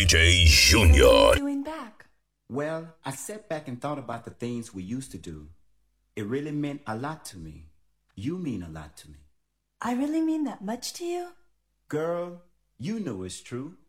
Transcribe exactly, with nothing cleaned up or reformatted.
J So what are you Junior. doing back? Well, I sat back and thought about the things we used to do. It really meant a lot to me. You mean a lot to me. I really mean that much to you? Girl, you know it's true.